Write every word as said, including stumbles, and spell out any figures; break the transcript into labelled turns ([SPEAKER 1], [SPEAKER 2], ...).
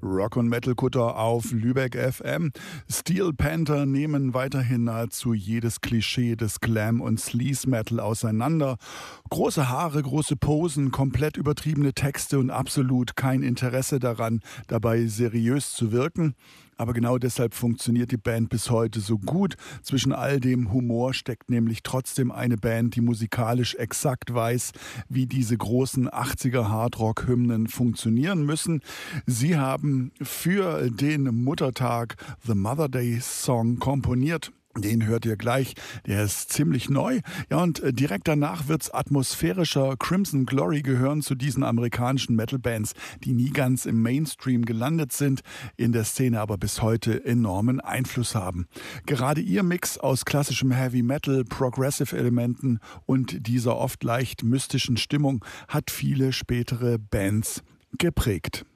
[SPEAKER 1] Rock- und Metal-Kutter auf Lübeck F M. Steel Panther nehmen weiterhin nahezu jedes Klischee des Glam- und Sleaze-Metal auseinander. Große Haare, große Posen, komplett übertriebene Texte und absolut kein Interesse daran, dabei seriös zu wirken. Aber genau deshalb funktioniert die Band bis heute so gut. Zwischen all dem Humor steckt nämlich trotzdem eine Band, die musikalisch exakt weiß, wie diese großen achtziger Hardrock-Hymnen funktionieren müssen. Sie haben für den Muttertag The Mother Day Song komponiert. Den hört ihr gleich, der ist ziemlich neu. Ja, und direkt danach wird's atmosphärischer. Crimson Glory gehören zu diesen amerikanischen Metal-Bands, die nie ganz im Mainstream gelandet sind, in der Szene aber bis heute enormen Einfluss haben. Gerade ihr Mix aus klassischem Heavy Metal, Progressive-Elementen und dieser oft leicht mystischen Stimmung hat viele spätere Bands geprägt.